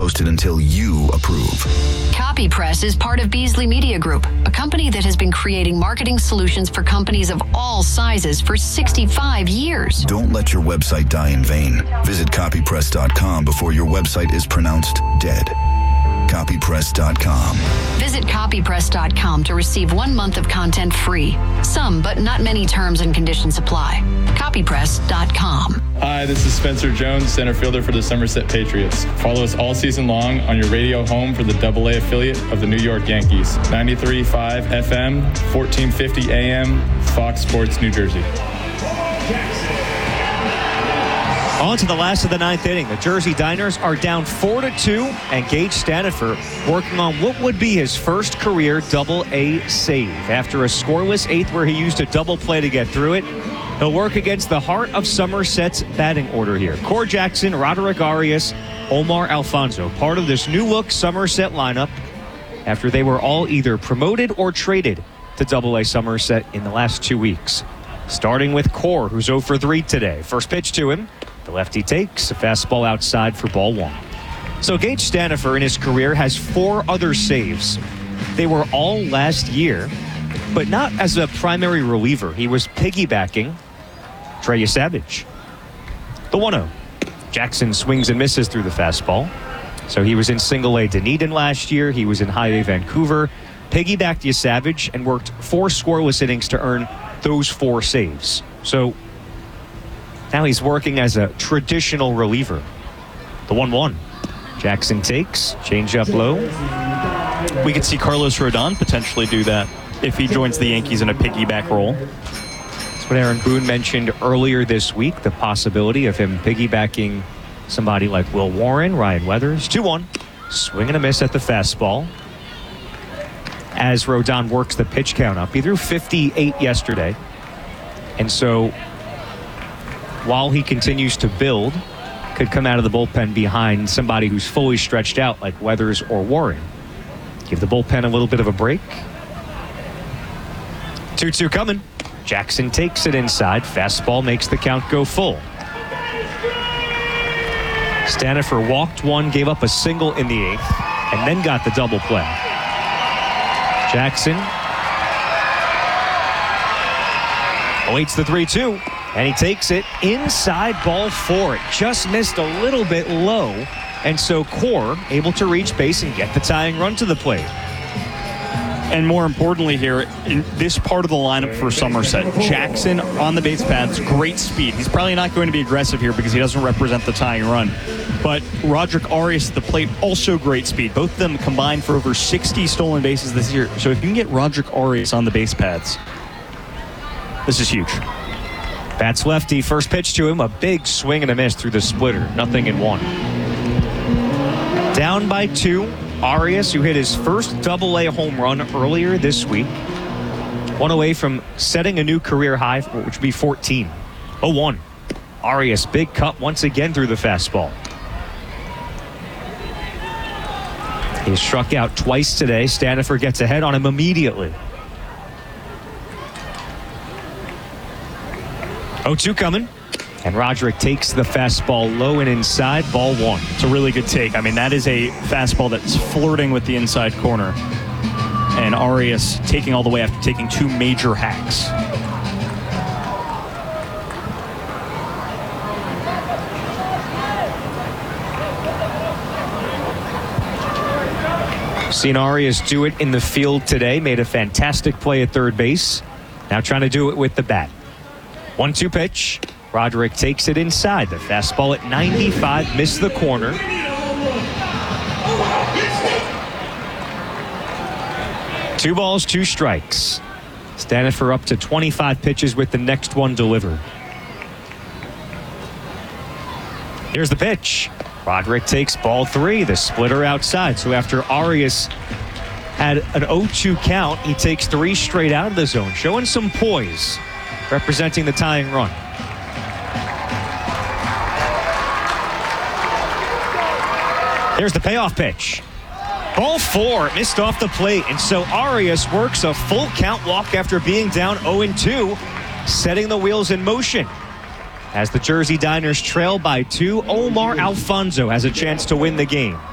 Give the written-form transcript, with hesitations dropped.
posted until you approve. CopyPress is part of Beasley Media Group, a company that has been creating marketing solutions for companies of all sizes for 65 years. Don't let your website die in vain. Visit copypress.com before your website is pronounced dead. Copypress.com. Visit copypress.com to receive 1 month of content free. Some, but not many terms and conditions apply. Copypress.com. Hi, this is Spencer Jones, center fielder for the Somerset Patriots. Follow us all season long on your radio home for the AA affiliate of the New York Yankees. 93.5 FM, 1450 AM, Fox Sports, New Jersey. On to the last of the ninth inning. The Jersey Diners are down 4-2, and Gage Stanifer working on what would be his first career AA save. After a scoreless eighth where he used a double play to get through it, he'll work against the heart of Somerset's batting order here. Core Jackson, Roderick Arias, Omar Alfonso, part of this new-look Somerset lineup after they were all either promoted or traded to AA Somerset in the last 2 weeks. Starting with Core, who's 0 for 3 today. First pitch to him. The lefty takes a fastball outside for ball 1. So Gage Stanifer in his career has 4 other saves. They were all last year, but not as a primary reliever. He was piggybacking Trey Savage. The 1-0. Jackson swings and misses through the fastball. So he was in single A Dunedin last year. He was in high A Vancouver. Piggybacked Savage and worked 4 scoreless innings to earn those 4 saves. So now he's working as a traditional reliever. The 1-1. Jackson takes, change up low. We could see Carlos Rodon potentially do that if he joins the Yankees in a piggyback role. That's what Aaron Boone mentioned earlier this week, the possibility of him piggybacking somebody like Will Warren, Ryan Weathers. 2-1. Swing and a miss at the fastball. As Rodon works the pitch count up. He threw 58 yesterday. And so while he continues to build, could come out of the bullpen behind somebody who's fully stretched out like Weathers or Warren. Give the bullpen a little bit of a break. 2-2 coming. Jackson takes it inside. Fastball makes the count go full. Stanifer walked 1, gave up a single in the 8th, and then got the double play. Jackson awaits the 3-2. And he takes it inside ball 4. It just missed a little bit low. And so Core able to reach base and get the tying run to the plate. And more importantly here, in this part of the lineup for Somerset, Jackson on the base paths, great speed. He's probably not going to be aggressive here because he doesn't represent the tying run. But Roderick Arias at the plate, also great speed. Both of them combined for over 60 stolen bases this year. So if you can get Roderick Arias on the base paths, this is huge. Bats lefty, first pitch to him, a big swing and a miss through the splitter. 0-1. Down by 2, Arias, who hit his first AA home run earlier this week. 1 away from setting a new career high, which would be 14. 0-1. Arias, big cut once again through the fastball. He struck out twice today. Stanifer gets ahead on him immediately. 0-2 coming. And Roderick takes the fastball low and inside, ball 1. It's a really good take. I mean, that is a fastball that's flirting with the inside corner. And Arias taking all the way after taking 2 major hacks. Seen Arias do it in the field today. Made a fantastic play at third base. Now trying to do it with the bat. 1-2 pitch. Roderick takes it inside. The fastball at 95, missed the corner. Two balls, 2 strikes. Stanifer up to 25 pitches with the next one delivered. Here's the pitch. Roderick takes ball 3, the splitter outside. So after Arias had an 0-2 count, he takes 3 straight out of the zone, showing some poise, representing the tying run. There's the payoff pitch. Ball 4, missed off the plate, and so Arias works a full count walk after being down 0-2, setting the wheels in motion. As the Jersey Diners trail by 2, Omar Alfonso has a chance to win the game.